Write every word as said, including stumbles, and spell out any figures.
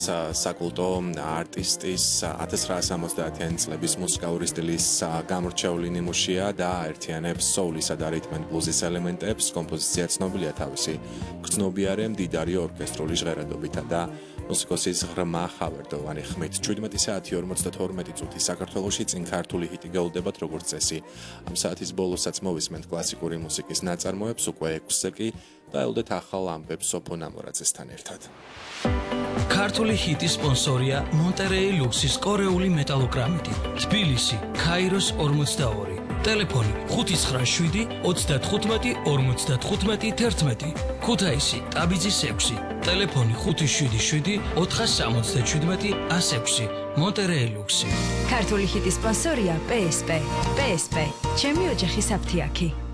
საკულტო არტისტის ათას ცხრაასა ოცდაათიანი წლების მუსიკალური სტილის გამორჩეული ნიმუშია და აერთიანებს soul-ისა და rhythm and blues-ის ელემენტებს. კომპოზიცია ცნობილია თავისი გრძნობიარე მდიდარი ორკესტრული ჟღერადობითა და მუსიკოსის ღრმა ხავერდოვანი ხმით. შვიდმეტი საათი ორმოცდათორმეტი წუთი საქართველოში წინ ქართული ჰიტი გეულდებათ როგორც წესი. ამ საათის ბოლოსაც მოვისმენთ კლასიკური მუსიკის ნაწარმოებს, უკვე ექვსზე კი დაელოდეთ ახალ ამბებს სოფო ნამორაძესთან ერთად. ქართული ჰიტის სპონსორია მონტერეი ლუქსის კორეული მეტალოგრამიტი, თბილისი, ქაიროს ორმოცდაორი, ტელეფონი ხუთი ცხრა შვიდი ოცდათხუთმეტი ორმოცდათხუთმეტი თერთმეტი, ქუთაისი, ტაბიძის ექვსი, ტელეფონი ხუთი შვიდი შვიდი ოთხასამოცდაშვიდმეტი ასი ექვსი, მონტერეი ლუქსი. ქართული ჰიტის სპონსორია პე ეს პე. პე ეს პე, ჩემი ოჯახის აფთიაქი.